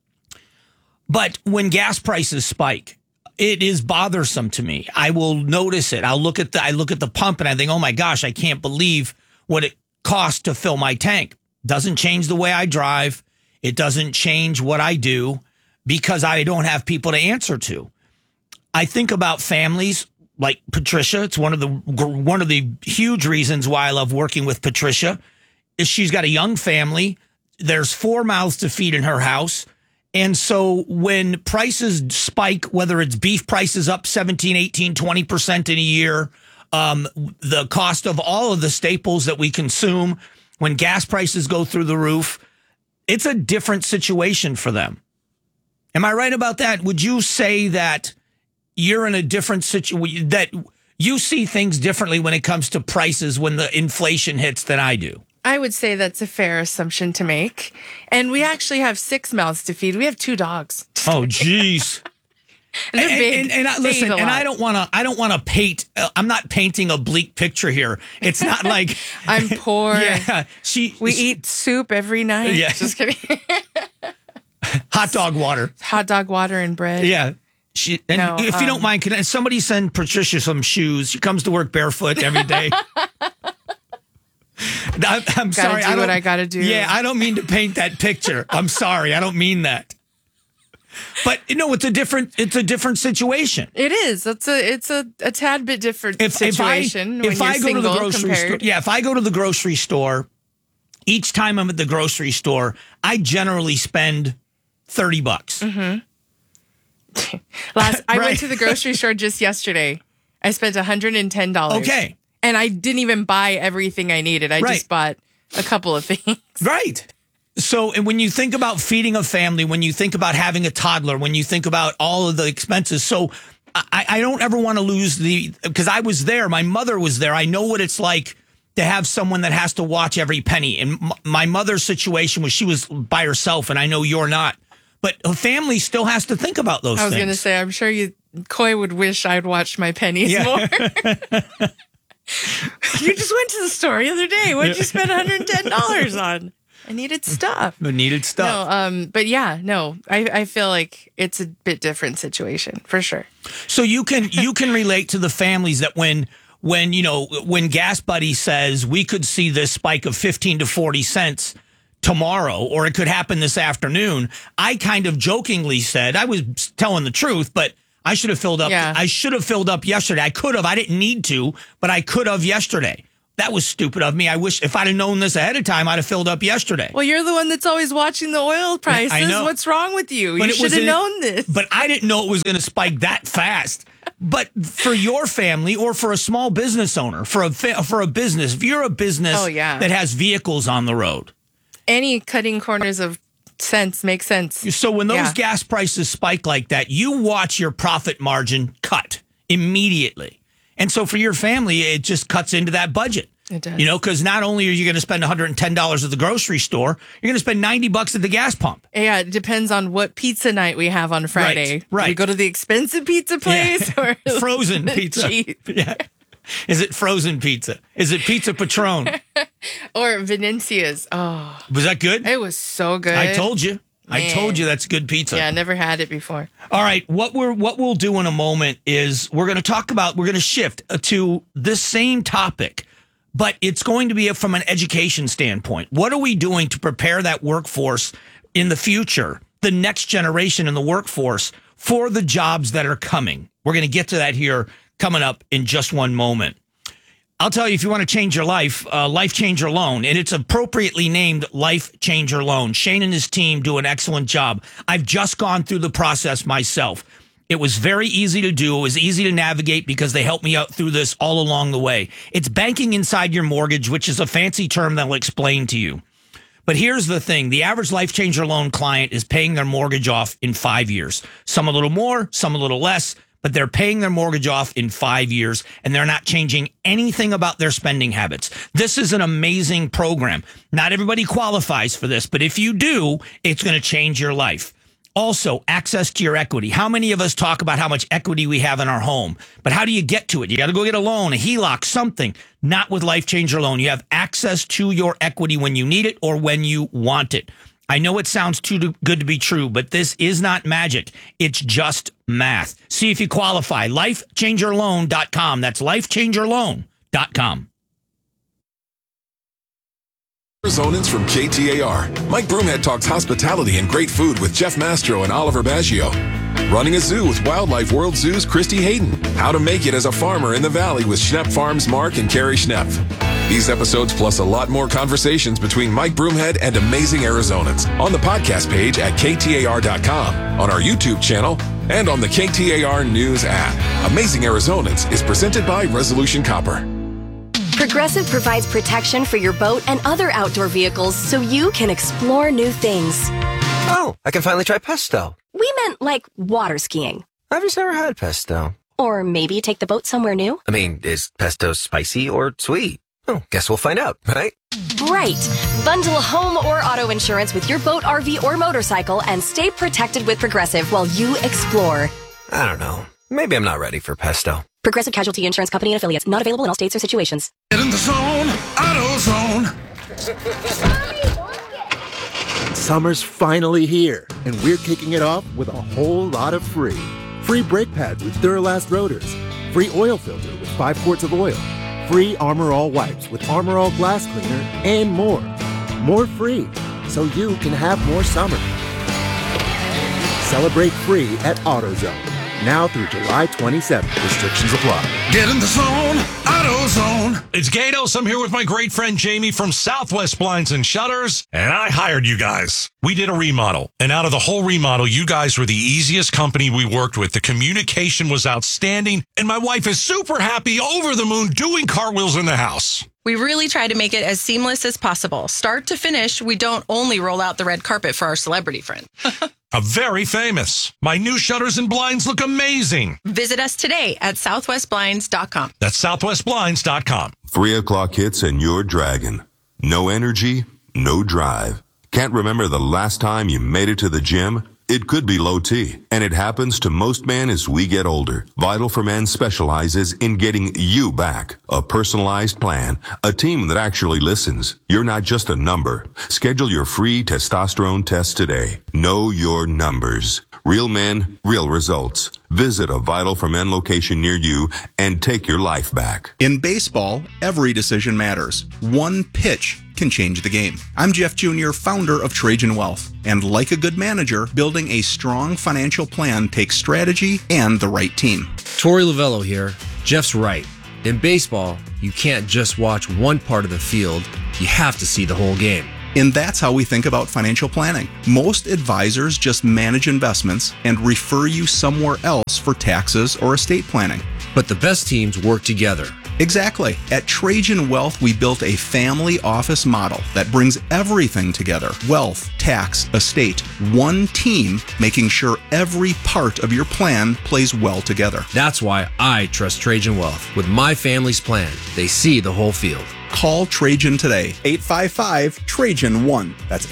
But when gas prices spike, it is bothersome to me. I will notice it. I look at the pump and I think, oh my gosh, I can't believe what it costs to fill my tank. Doesn't change the way I drive. It doesn't change what I do because I don't have people to answer to. I think about families like Patricia. It's one of the huge reasons why I love working with Patricia is she's got a young family. There's 4 mouths to feed in her house. And so when prices spike, whether it's beef prices up 17, 18, 20% in a year, the cost of all of the staples that we consume, when gas prices go through the roof, it's a different situation for them. Am I right about that? Would you say that you're in a different situation, that you see things differently when it comes to prices when the inflation hits than I do? I would say that's a fair assumption to make. And we actually have 6 mouths to feed. We have 2 dogs. Oh, geez. And they're big. And listen, and I don't want to paint. I'm not painting a bleak picture here. It's not like I'm poor. Yeah, we eat soup every night. Yeah, just kidding. Hot dog water. Hot dog water and bread. Yeah. If you don't mind, can somebody send Patricia some shoes? She comes to work barefoot every day. I'm sorry. I do what I got to do. Yeah, I don't mean to paint that picture. I'm sorry. I don't mean that. But it's a different situation. It is. It's a tad bit different situation. If I go to the grocery store, if I go to the grocery store, each time I'm at the grocery store, I generally spend $30. Mm-hmm. I went to the grocery store just yesterday. I spent $110. Okay. And I didn't even buy everything I needed. I just bought a couple of things. Right. So, and when you think about feeding a family, when you think about having a toddler, when you think about all of the expenses, so I don't ever want to lose because I was there. My mother was there. I know what it's like to have someone that has to watch every penny. And my mother's situation was she was by herself, and I know you're not. But a family still has to think about those things. I was going to say, I'm sure Coy would wish I'd watched my pennies more. You just went to the store the other day. What did you spend $110 on? I needed stuff. No, but yeah, no, I feel like it's a bit different situation for sure. So you can relate to the families that when Gas Buddy says we could see this spike of 15 to 40 cents tomorrow, or it could happen this afternoon. I kind of jokingly said, I was telling the truth, but I should have filled up. Yeah. I should have filled up yesterday. I could have. I didn't need to, but I could have yesterday. That was stupid of me. I wish if I'd have known this ahead of time, I'd have filled up yesterday. Well, you're the one that's always watching the oil prices. I know. What's wrong with you? You should have known this. But I didn't know it was going to spike that fast. But for your family or for a small business owner, for a business, if you're a business that has vehicles on the road. Any cutting corners of sense makes sense. So when those gas prices spike like that, you watch your profit margin cut immediately. And so for your family, it just cuts into that budget. It does. Because not only are you going to spend $110 at the grocery store, you're going to spend $90 at the gas pump. Yeah, it depends on what pizza night we have on Friday. Right. We go to the expensive pizza place or frozen pizza. Cheap. Yeah. Is it frozen pizza? Is it Pizza Patron? Or Venezia's. Oh. Was that good? It was so good. I told you. I told you that's good pizza. Yeah, I never had it before. All right, what we'll do in a moment is we're going to shift to this same topic, but it's going to be from an education standpoint. What are we doing to prepare that workforce in the future, the next generation in the workforce, for the jobs that are coming? We're going to get to that here coming up in just one moment. I'll tell you, if you want to change your life, Life Changer Loan, and it's appropriately named Life Changer Loan. Shane and his team do an excellent job. I've just gone through the process myself. It was very easy to do. It was easy to navigate because they helped me out through this all along the way. It's banking inside your mortgage, which is a fancy term that I'll explain to you. But here's the thing. The average Life Changer Loan client is paying their mortgage off in 5 years. Some a little more, some a little less. But they're paying their mortgage off in 5 years, and they're not changing anything about their spending habits. This is an amazing program. Not everybody qualifies for this, but if you do, it's going to change your life. Also, access to your equity. How many of us talk about how much equity we have in our home? But how do you get to it? You got to go get a loan, a HELOC, something. Not with Life Changer Loan. You have access to your equity when you need it or when you want it. I know it sounds too good to be true, but this is not magic. It's just math. See if you qualify. LifeChangerLoan.com. That's LifeChangerLoan.com. Arizonans from KTAR. Mike Broomhead talks hospitality and great food with Jeff Mastro and Oliver Baggio. Running a zoo with Wildlife World Zoo's Christy Hayden. How to make it as a farmer in the valley with Schnepp Farms Mark and Carrie Schnepp. These episodes plus a lot more conversations between Mike Broomhead and amazing Arizonans on the podcast page at KTAR.com, on our YouTube channel, and on the KTAR News app. Amazing Arizonans is presented by Resolution Copper. Progressive provides protection for your boat and other outdoor vehicles so you can explore new things. Oh, I can finally try pesto. We meant like water skiing. I've just never had pesto. Or maybe take the boat somewhere new. I mean, is pesto spicy or sweet? Oh, guess we'll find out, right? Right. Bundle home or auto insurance with your boat, RV, or motorcycle and stay protected with Progressive while you explore. I don't know. Maybe I'm not ready for pesto. Progressive Casualty Insurance Company and Affiliates. Not available in all states or situations. Get in the zone. AutoZone. Summer's finally here, and we're kicking it off with a whole lot of free. Free brake pads with Duralast rotors. Free oil filter with 5 quarts of oil. Free Armor All wipes with Armor All glass cleaner, and more. More free, so you can have more summer. celebrate free at AutoZone. Now through July 27th. Restrictions apply. Get in the zone, AutoZone. It's Gatos. I'm here with my great friend Jamie from Southwest Blinds and Shutters, and I hired you guys. We did a remodel, and out of the whole remodel, you guys were the easiest company we worked with. The communication was outstanding, and my wife is super happy, over the moon, doing cartwheels in the house. We really try to make it as seamless as possible. Start to finish, we don't only roll out the red carpet for our celebrity friend. Very famous. My new shutters and blinds look amazing. Visit us today at southwestblinds.com. That's southwestblinds.com. 3 o'clock hits and you're dragging. No energy, no drive. Can't remember the last time you made it to the gym? It could be low T, and it happens to most men as we get older. Vital for Men specializes in getting you back. A personalized plan, a team that actually listens. You're not just a number. Schedule your free testosterone test today. Know your numbers. Real men, real results. Visit a Vital for Men location near you and take your life back. In baseball, every decision matters. One pitch can change the game. I'm Jeff Jr., founder of Trajan Wealth. And like a good manager, building a strong financial plan takes strategy and the right team. Torey Lavello here. Jeff's right. In baseball, you can't just watch one part of the field. You have to see the whole game. And that's how we think about financial planning. Most advisors just manage investments and refer you somewhere else for taxes or estate planning. But the best teams work together. Exactly. At Trajan Wealth, we built a family office model that brings everything together. Wealth, tax, estate, one team, making sure every part of your plan plays well together. That's why I trust Trajan Wealth. With my family's plan, they see the whole field. Call Trajan today. 855-TRAJAN-1. That's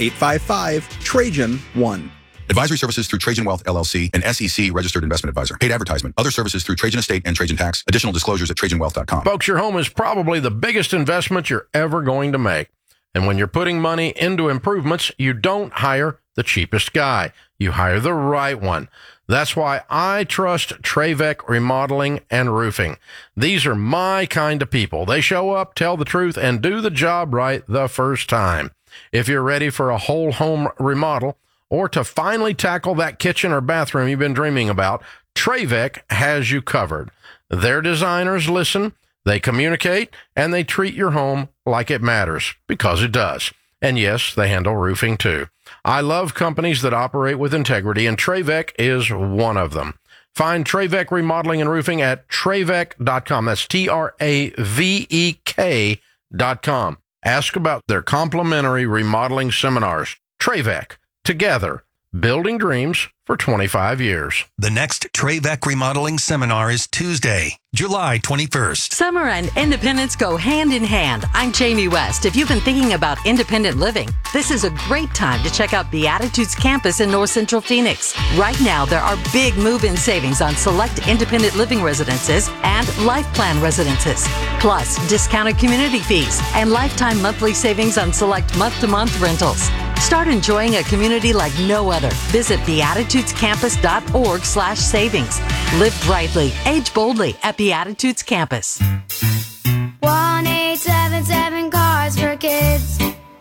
855-TRAJAN-1. Advisory services through Trajan Wealth, LLC, an SEC registered investment advisor. Paid advertisement. Other services through Trajan Estate and Trajan Tax. Additional disclosures at TrajanWealth.com. Folks, your home is probably the biggest investment you're ever going to make. And when you're putting money into improvements, you don't hire the cheapest guy. You hire the right one. That's why I trust Trevec Remodeling and Roofing. These are my kind of people. They show up, tell the truth, and do the job right the first time. If you're ready for a whole home remodel, or to finally tackle that kitchen or bathroom you've been dreaming about, Trevec has you covered. Their designers listen, they communicate, and they treat your home like it matters, because it does. And yes, they handle roofing too. I love companies that operate with integrity, and Trevec is one of them. Find Trevec Remodeling and Roofing at Trevec.com. That's TRAVEK.com. Ask about their complimentary remodeling seminars. Trevec. Together, building dreams for 25 years. The next Trevec Remodeling Seminar is Tuesday, July 21st. Summer and independence go hand in hand. I'm Jamie West. If you've been thinking about independent living, this is a great time to check out Beatitudes Campus in North Central Phoenix. Right now, there are big move-in savings on select independent living residences and life plan residences, plus discounted community fees and lifetime monthly savings on select month-to-month rentals. Start enjoying a community like no other. Visit beatitudescampus.org/savings. Live brightly, age boldly at Beatitudes Campus. 1-877 Cars for Kids.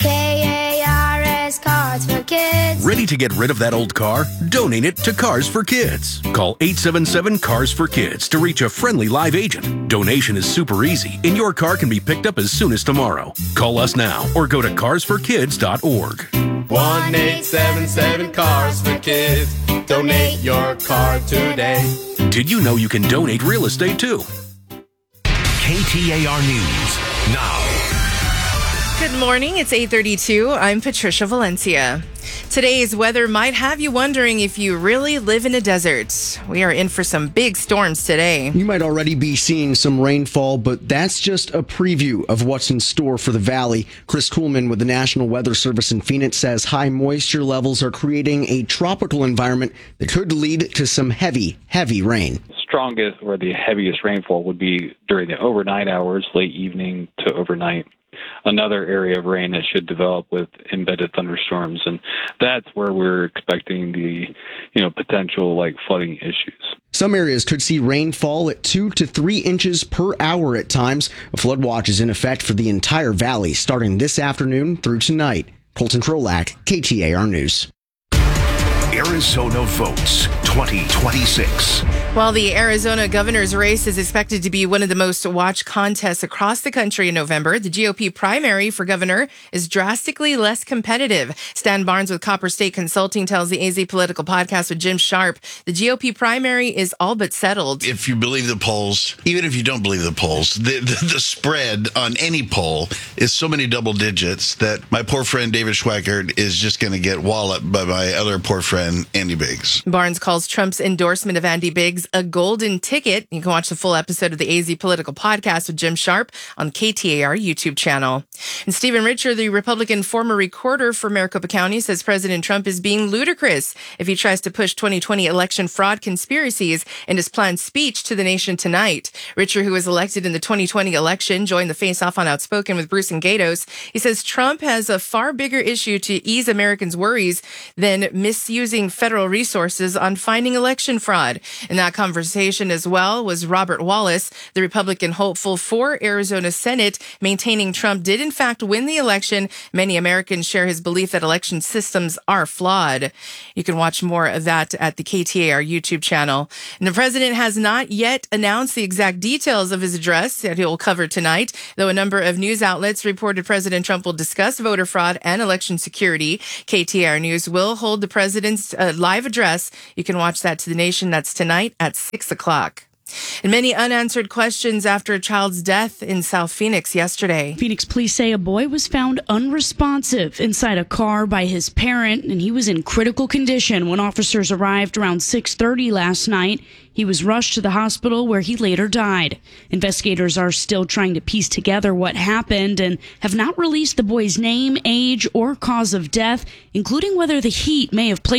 KARS Cars for Kids. Ready to get rid of that old car? Donate it to Cars for Kids. Call 877 Cars for Kids to reach a friendly live agent. Donation is super easy, and your car can be picked up as soon as tomorrow. Call us now or go to carsforkids.org. 1-877 Cars for Kids. Donate your car today. Did you know you can donate real estate too? KTAR News now. Good morning. It's 8:32. I'm Patricia Valencia. Today's weather might have you wondering if you really live in a desert. We are in for some big storms today. You might already be seeing some rainfall, but that's just a preview of what's in store for the valley. Chris Kuhlman with the National Weather Service in Phoenix says high moisture levels are creating a tropical environment that could lead to some heavy rain. Strongest or the heaviest rainfall would be during the overnight hours, late evening to overnight. Another area of rain that should develop with embedded thunderstorms, and that's where we're expecting the potential flooding issues. Some areas could see rainfall at 2 to 3 inches per hour at times. A flood watch is in effect for the entire valley starting this afternoon through tonight. Colton Trolak, KTAR News. Arizona Votes 2026. While the Arizona governor's race is expected to be one of the most watched contests across the country in November, the GOP primary for governor is drastically less competitive. Stan Barnes with Copper State Consulting tells the AZ Political Podcast with Jim Sharp the GOP primary is all but settled. If you believe the polls, even if you don't believe the polls, the spread on any poll is so many double digits that my poor friend David Schweikert is just going to get walloped by my other poor friend Andy Biggs. Barnes calls Trump's endorsement of Andy Biggs a golden ticket. You can watch the full episode of the AZ Political Podcast with Jim Sharp on KTAR YouTube channel. And Stephen Richer, the Republican former recorder for Maricopa County, says President Trump is being ludicrous if he tries to push 2020 election fraud conspiracies in his planned speech to the nation tonight. Richer, who was elected in the 2020 election, joined the face-off on Outspoken with Bruce and Gatos. He says Trump has a far bigger issue to ease Americans' worries than misusing federal resources on fighting election fraud. In that conversation as well was Robert Wallace, the Republican hopeful for Arizona Senate, maintaining Trump did in fact win the election. Many Americans share his belief that election systems are flawed. You can watch more of that at the KTAR YouTube channel. And the president has not yet announced the exact details of his address that he will cover tonight, though a number of news outlets reported President Trump will discuss voter fraud and election security. KTAR News will hold the president's live address. You can watch that to the nation. That's tonight at 6 o'clock. And many unanswered questions after a child's death in South Phoenix yesterday. Phoenix police say a boy was found unresponsive inside a car by his parent, and he was in critical condition when officers arrived around 6:30 last night. He was rushed to the hospital where he later died. Investigators are still trying to piece together what happened and have not released the boy's name, age, or cause of death, including whether the heat may have played